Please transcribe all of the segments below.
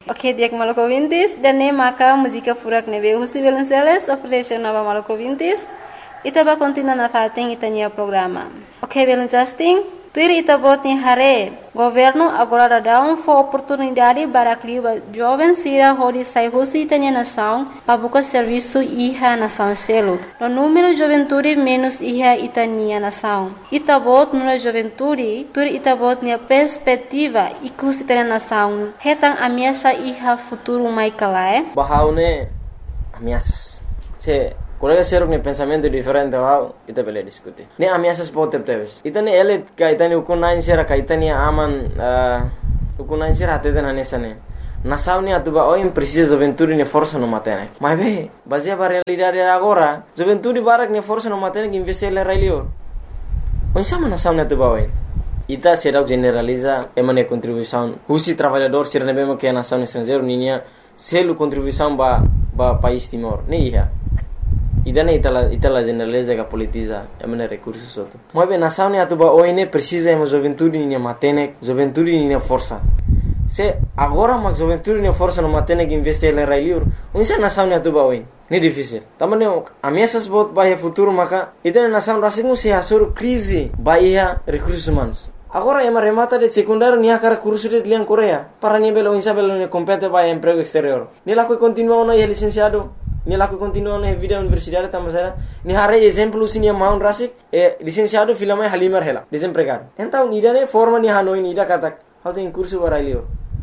Ok, dia que maluco vintis, dan ne maka música furak nebe husi Belenceles, operation nova maluco vintis, itaba continua na fating itania programa. Ok, Belencasting, tuir itabot ni hare, governo agora dá oportunidade para que jovens sira hodi sai husi itania nação, para buscar serviço iha nação selo. No número de juventude menos iha itania nação. Itabot no juventude, tuir itabot ni perspectiva ikus itania nação. Hetang ameaça iha futuro mai kalae. Bahaune ameaças. Colega seruk ne pensamento diferente wow ita bele diskuti. Ne ameaças pode teves. Ita ne ele kaitani ukunain sera kaitani aman ukunain sera atete na nesane. Nação ne atuba oi precisa juventude ne força no matene. Mas be, baseia para realidade agora, juventude barak ne força no matene que investir le railio. Onsama nação ne atuba oi. Ita será generaliza emane contribuição. Husi trabalhador sera nebema que nação estrangeiro ninia selu contribuição ba país Timor. Ne ia. Idana itala generaliza que politiza emane recursos soto. Mas bem, nação ne atuba oine precisa ema juventude ne matene, juventude ne força. Se agora mas juventude ne força no matene que investir le railiur, unsa nação ne atuba oine. Ne difícil. Tamane ameaças bot bahia futuro maka idana nação rasingu se hasur crise bahia recursos humanos. Agora ema remata de secundário nia cara curso de lian Coreia. Para ni belo insa belo ne compete bahia emprego exterior. Ni la que continua no é licenciado. Ni laku continua na vida universidade tamasera ni hare exemplo sinia maun rasik licenciado filama halimar hela desempregado então idane forma ni hanoi ni ida katak how tem curso barailior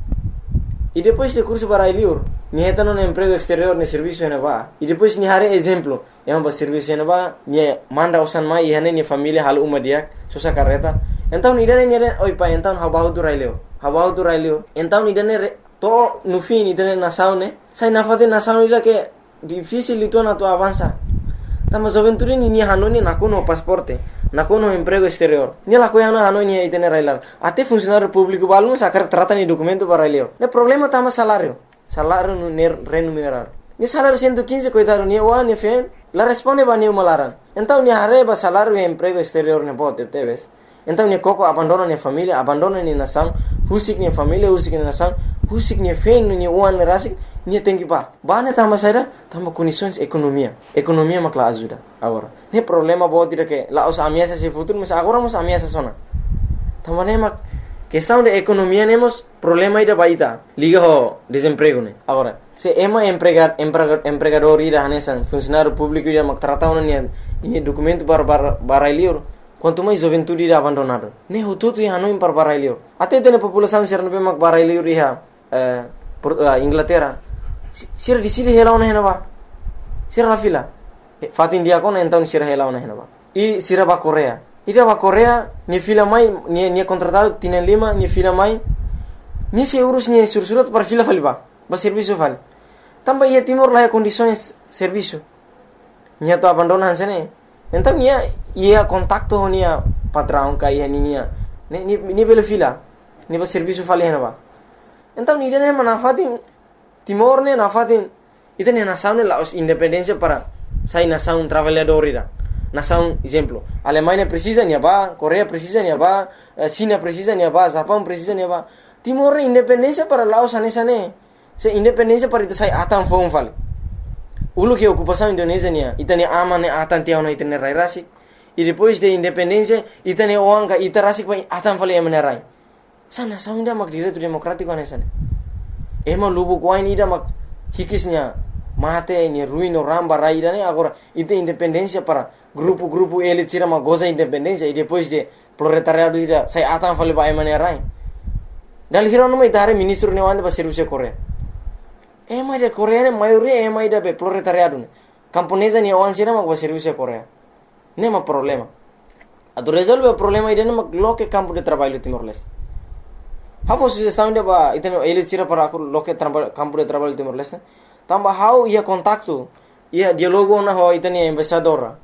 e depois de curso barailior ni hetano no emprego exterior ne serviço na va e depois ni hare exemplo ba serviço na va ni manda osan mai hane ni família hal umadiak sosa carreta então idane ni oi pa então habahu tu railio então idane to no fim idane nação ne sai na fate nação ida que difícil itu na tu avança. Tama juventude ni hanoni nakono pasporte, nakono emprego exterior. Ni la coia na hanoni itene railar. Até funcionário público balmo sacar trata ni documento para railio. Ne problema tama salário no remunerar. Ni salário 115 coitado ni wa ni fen, la responde ba ni malaran. Então ni arreba salário e emprego exterior ne bote teves. Então ni koko abandona ni família, abandona ni nação, husik ni família, husik ni nação, husik ni fen ni uan rasik. Ni tem que pá. Bane tama saída, tama condições economia. Economia makla ajuda agora. Ne problema bo tira que lá os ameaças se futuro, mas agora os ameaças sona. Tama ne mak questão de economia nemos problema ida baita. Liga ho desemprego ne. Agora, se ema empregador ida hanesan funcionário público ida mak trata una ni documento para lior. Quanto mais juventude ida abandonado. Ne ho tudo ia no para barailio. Até tem população ser no mak barailio iha Inglaterra. Sira di sini hela ona henaba. Sira la fila. Fat India kona então sira hela ona henaba. E sira ba Coreia. Ida ba Coreia ni fila mai ni contratado tienen lima ni fila mai. Ni se urus ni sursurat para fila faliba. Ba serviço fal. Tamba ia Timor la condições serviço. Nia to abandonan sene. Então ia contacto nia patrão ka ia ni belo fila. Ni ba serviço fali henaba. Então ni dene manafatin Timor ne nafatin itene nação ne la independência para sai nação trabalhador ira. Nação exemplo, Alemanha precisa ni ba, Coreia precisa ni ba, China precisa ni ba, Japão precisa ni ba. Timor ne independência para Laos anesane. Se independência para ita sai atan fon fale. Ulu que ocupação Indonésia nia, itane aman ne atan tiao na itene rai rasi. E depois de independência itane oanga ita rasi pa atan fale amenerai. Sana saunda mak direito democrático anesane. Ema lubu kuain ida mak hikisnya mate ni ruino ramba raida ne agora ite independência para grupo elite tira mak goza independência e depois de proletariado ida sai atan fale ba emane rai. Dal hirono mai tare ministro ne wande ba serviço Coreia. Ema de Coreia ne maioria ema ida be proletariado ne. Camponesa ni wan sira mak ba serviço Coreia. Nema problema. Ado resolve o problema ida ne mak loke campo de trabalho Timor-Leste. How sugestão de ba iteno ele tira para loke campo de trabalho Timor-Leste. Tamba how ia contacto ia dialogo na ho iteni embaixador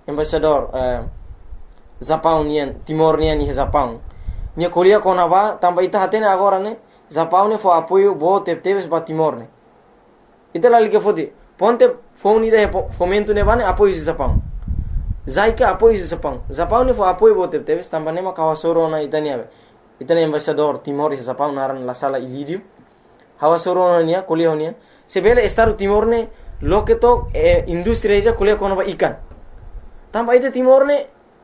Japão nian Timor nian ni Japão. Nia Coreia kona ba tamba ita hatene agora ne Japão ne fo apoio bo teves ba Timor ne. Ita la like fodi ponte phone ida fomento ne bane apoio Japão. Zaika apoio Japão. Japão ne fo apoio bo teves tamba ne ma kawasoro na itani ave. Itani embaixador Timor e Japão naran la sala Ilírio. hawa soronia kuliah honia sebele Estado Timor ne loke to industri ida kuliah kono ba ikan tamba ite Timor ne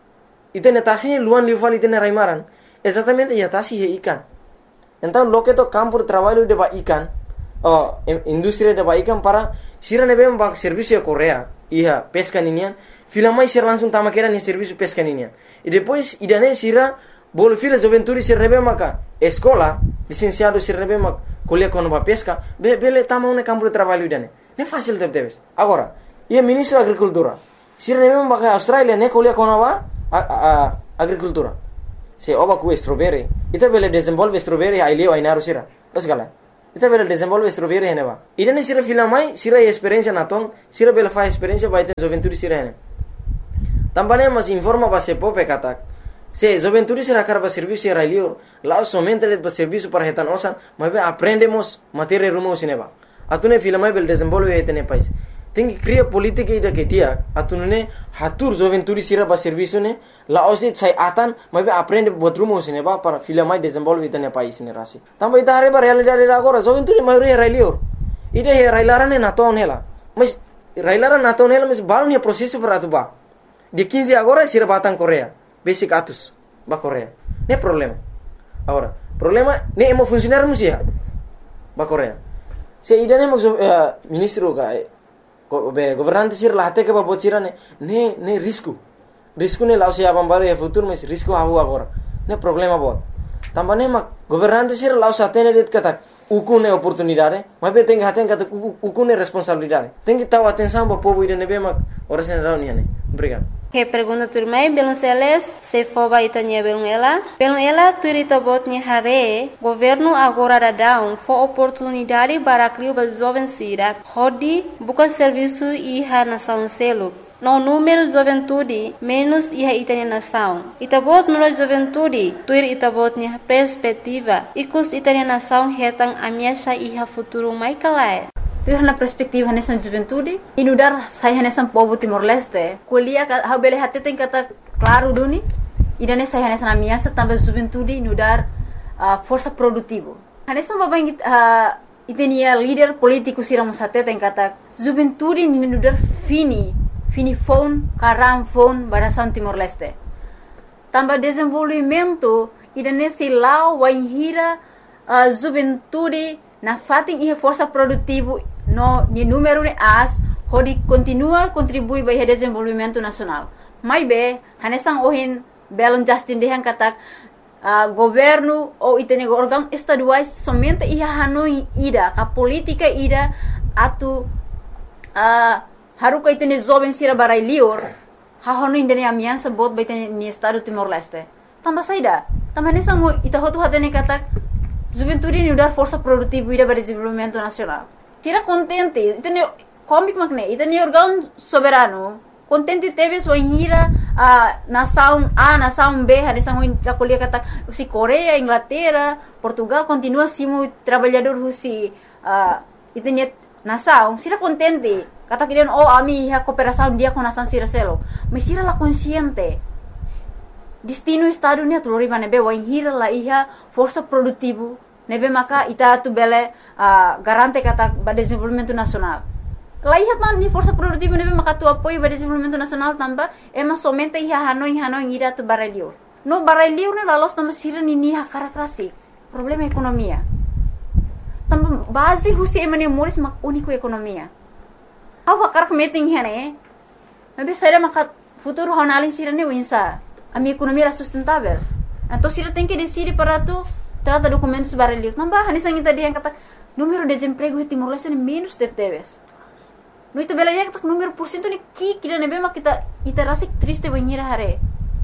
ite netasi luan liuvan ite raimaran exatamente ya tasi he ikan então loke to campo de trabalho de ba ikan industri de ba ikan para sira nebe ba serviço Korea ia pesca ninian filamai sira langsung tama kera ni serviço pesca ninian e depois idane sira bolo fila juventude sira nebe maka escola licenciado sira nebe mak kuliah kono ba pesca bele tama un campo de trabalho idane ne fácil debes agora ia ministro agricultura sira nebe maka Australia ne kuliah kono ba agricultura se oba ku strawberry ita bele desenvolve strawberry ai leo ai naru sira los gala ita bele desenvolve strawberry heneba idane sira filamai sira experiência naton sira bele fa experiência ba ita juventude sira hene tambane mas informa ba se pope katak se juventude sira karba serviço era leo lá somente le ba serviço para hetan osan mas aprendemos matéria rumo sineba atune filamai bele desenvolve hetene pais tem cria política ida ketia atunune hatur juventude sira ba serviço ne la osni sai atan mas aprende botrumo sineba para filamai desenvolve hetene pais ne rasi tamba ita hare ba realidade agora juventude maioria era leo ida he railarane naton hela mas railaran naton hela mas balon he processo para atuba de 15 agora sira batang Korea basic atus ba Korea ne problema agora problema ne emo funcionar musia ba Korea se ida ne mo ministro ka governante sir la hate ke ba bocira ne risco ne la sia bambare e futuro mas risco hawo agora ne problema bot tambane ma governante sir la sa tene det kata ukune oportunidade mas be tem haten kata ukune responsabilidade tem que taw atenção ba povo ida ne be ma ora sen reunião ne obrigado. Que pergunta turmai belum seles se foba itanya belum ela turita botnya hare governo agora dadão fo oportunidade para criar ba jovem sira hodi buka serviço iha nação selo no número juventude menos iha itanya nação itabot no juventude tuir itabotnya perspectiva ikus itanya nação hetang amiasha iha futuro mai kalai. Tuh na perspektif hanesan juventude inudar sai hanesan povo Timor-Leste kuliah ha bele hatte tem kata claro duni idane sai hanesan amiasa tambah juventude inudar força produtivo hanesan baba itenia líder político sira musate tem kata juventude inudar fini phone karam phone barasan Timor-Leste tambah desenvolvimento idane silau waihira juventude na fating ihe força produtivo no ni número ne as hodi continua contribui ba ihe desenvolvimento nacional mai be hanesang ohin belon Justin dehan katak governo ou itene órgão estaduais somente iha hanoi ida ka politika ida atu haruka itene jovem sira barai lior ha hanoi indene amiansa bot ba itene ni estado Timor-Leste tamba saida tamba hanesang ita hotu hatene katak juventude ni udar força produtiva ida para desenvolvimento nacional. Tira contente, itene comic magne, itene órgão soberano. Contente teve sua hira nação A, nação B, hanesan ita kuliah kata si Korea, Inglaterra, Portugal continua simu trabalhador husi itene nação, sira contente. Kata kirian ami ha cooperação dia com nação sira selo. Mas sira la consciente. Destino estado ni atulori ba nebe wa hira la iha força produtivo nebe maka ita tu bele garante kata ba desenvolvimento nacional la iha tan ni força produtivo nebe maka tu apoio ba desenvolvimento nacional tamba ema somente iha hanoi ira tu barelio no barelio ne la los tamba sira ni ha karakteristik problema ekonomia tamba base husi emane moris mak unico ekonomia awa karak meeting hene nebe saira maka futuro honalin sira ne winsa a minha economia era sustentável. Então, se ele tem que decidir para tu trata documentos barulhos, não vai. Hanisang ita dia kata número de desemprego em Timor-Leste é menos de teves. No itu bela dia kata número porcento ni kira nebe mak kita rasik triste banhira hare.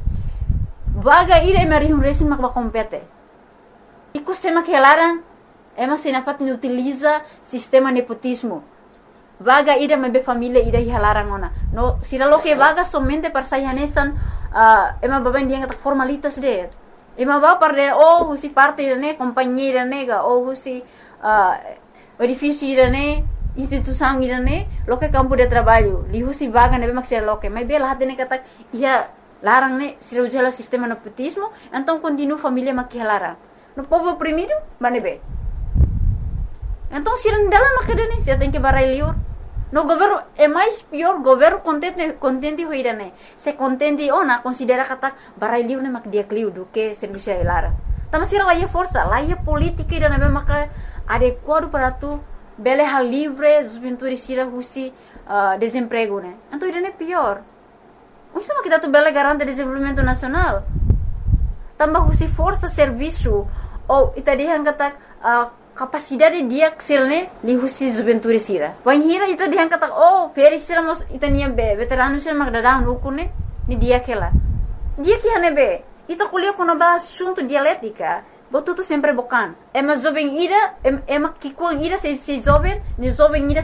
Vaga ira emarihum resin mak bakompete. Iku sema kelaran ema sinafat ni utiliza sistema nepotismo. Vaga ida mebe família ida hilaran ona. No sira lo que vaga somente para sai hanesan ema baban dia kata formalitas de. Ema ba par de husi parte ne companhia nega husi edifício ne instituição ne lo que campo de trabalho. Li husi vaga nebe mak sira lo que. Mas bela hatene kata ia larang ne sira ujala sistema nepotismo, então continua família mak hilaran. No povo oprimido, manebe. Então, se não dela macadane, você tem que barai liur. No governo é mais pior, governo contente hoira né. Se contente ona considera kata barai liur né mak dia kliu do que serviço lara. Tama sira lá força, lá política ida né maka adequado para tu bele hal livre, juventude sira husi desemprego né. Então ida né pior. Isso mas kita tu bele garante desenvolvimento nacional. Tambah husi força serviço ou ita dia kata capacidade dia sirne li husi juventude sira. Wan hira ita dia kata feri sira mos ita nia be veterano sira mak dadang ukune ni dia kela. Dia que hane be ita kuliah kono ba assunto dialética. Botu tu sempre bokan. Ema jovem ira ema kikuang ira se jovem, ni jovem ira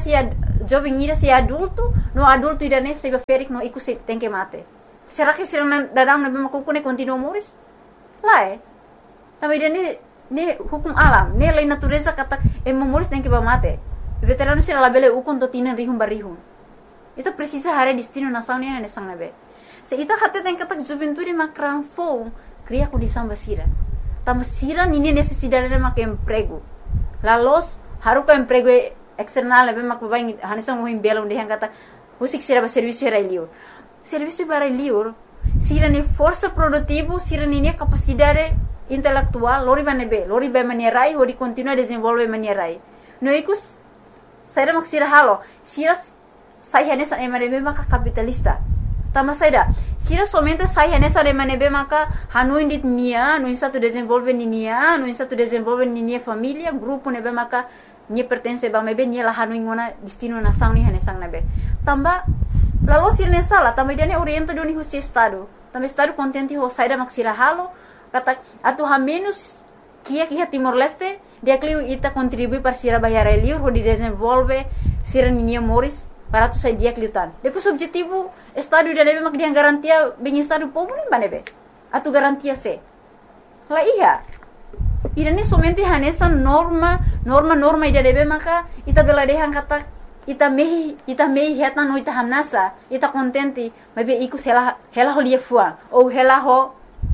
se adulto, no adulto ira ne se ferik no iku se tem que mate. Será que sira dadang na be makukune continua moris? Lá também ne hukum alam, ne lei natureza kata moris tem que mate. Veterano sira labele ukun to tinan rihum barihum. Ita precisa hare destino nação ne ne sang nabe. Se ita kata tem kata juventude makran fo cria condição basira. Tama sira nini necessidade de mak emprego. La los haruka emprego external nabe mak babai hanisang mo himbela onde hang kata usik sira ba serviço era liur. Serviço para liur sira ni força produtivo, sira ni capacidade intelectual, lori ba manierai, ori continua desenvolve manierai. No ikus saira mak sira halo, sira sai hanesa emanebe maka capitalista. Tama saida, sira somente sai hanesa emanebe maka hanuin dit nia, no insa tu desenvolve nia, no insa tu desenvolve nia família, grupo nebe maka ni pertence ba mebe ni la hanuin ngona destino nação ni hanesang nebe. Tamba lalu sira ne sala, tamba dia ne orienta do ni husi estado. Tamba estado contente ho saida mak sira halo, kata atu ha menos kia Timor Leste, dia kliu ita contribui para sira bayar liur ho di desenvolve sira nia moris para tu sai dia kliutan. Depois objetivo estado dia nebe mak dia garantia bem estado povo nem banebe. Atu garantia se. La iya. Ida ni somente hanesa norma ida nebe maka ita bela dehan kata ita mehi heta no ita hamnasa ita contente mebe ikus hela ho lia fua ou hela ho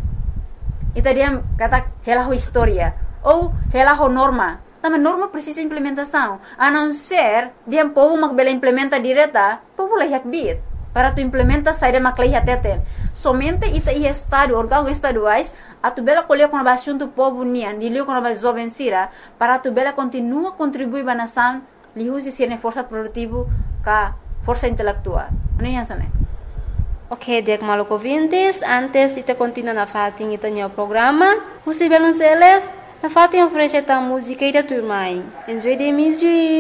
ita dia kata hela ho historia ou hela ho norma. Também norma precisa implementação. A não ser dia povo mak bela implementa direta, povo lehiak bit. Para tu implementa saída mak lehiak teten. Somente ita ia estado, órgãos estaduais, a tu bela colher com a assunto povo nian, dilio com a jovem sira, para tu bela continua contribuir para a nação, lihusi sirne força produtivo ka força intelectual. Ano yan sana? Ok, dek maluco vintes, antes ita continua na fating ita niya programa, husi belon seles, na fating oferece ta música e da turma. Enjoy the music!